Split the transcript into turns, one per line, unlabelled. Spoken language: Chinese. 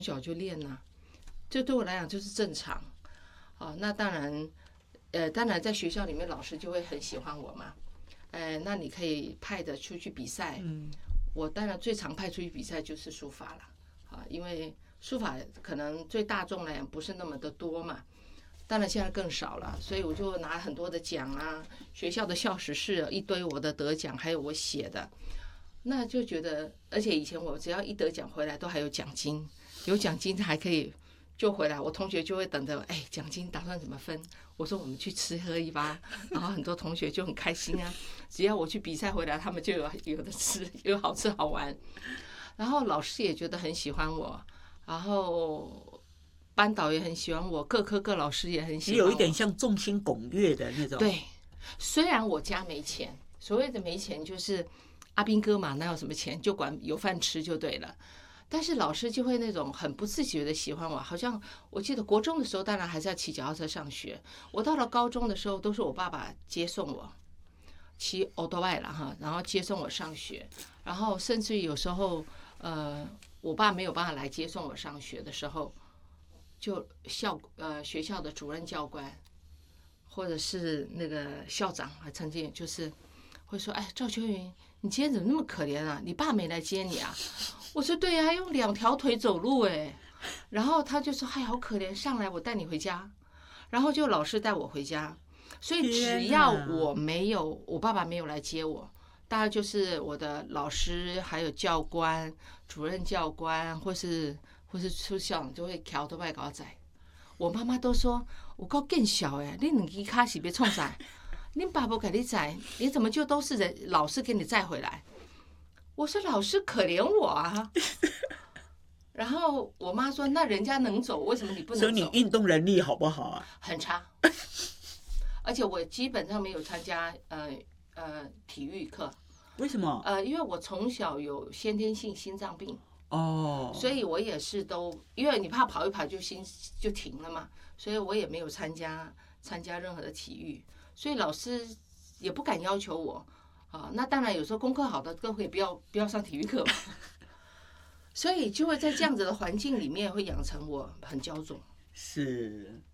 小就练呐、这对我来讲就是正常。那当然在学校里面老师就会很喜欢我嘛。那你可以派的出去比赛。我当然最常派出去比赛就是书法了。因为书法可能对大众来讲不是那么的多嘛。当然现在更少了，所以我就拿很多的奖啊，学校的校史室一堆我的得奖，还有我写的，那就觉得，而且以前我只要一得奖回来都还有奖金，有奖金还可以就回来，我同学就会等着，奖金打算怎么分？我说我们去吃喝一吧，然后很多同学就很开心啊，只要我去比赛回来，他们就有的吃，有好吃好玩，然后老师也觉得很喜欢我，然后。班导也很喜欢我，各科各老师也很喜欢我。
你有一点像众星拱月的那种。
对，虽然我家没钱，所谓的没钱就是阿兵哥嘛，哪有什么钱，就管有饭吃就对了。但是老师就会那种很不自觉的喜欢我，好像我记得国中的时候，当然还是要骑脚踏车上学。我到了高中的时候，都是我爸爸接送我，骑欧多拜了哈，然后接送我上学。然后甚至于有时候，我爸没有办法来接送我上学的时候。就学校的主任教官，或者是那个校长啊，曾经就是会说：“赵秋云，你今天怎么那么可怜啊？你爸没来接你啊？”我说：“对呀，用2条腿走路哎。”然后他就说：“好可怜，上来我带你回家。”然后就老师带我回家，所以只要我爸爸没有来接我，大概就是我的老师还有教官、主任教官或是出校长就会桥都拜搞仔。我妈妈都说我够更小哎，你2只脚是别冲啥？你爸爸给你载，你怎么就都是老师给你载回来？我说老师可怜我啊。然后我妈说那人家能走，为什么你不能走？
所以你运动能力好不好啊？
很差，而且我基本上没有参加体育课。
为什么？
因为我从小有先天性心脏病。
所
以我也是因为你怕跑一跑就停了嘛，所以我也没有参加任何的体育，所以老师也不敢要求我。那当然有时候功课好的都可以不要上体育课嘛，所以就会在这样子的环境里面会养成我很骄纵。
是。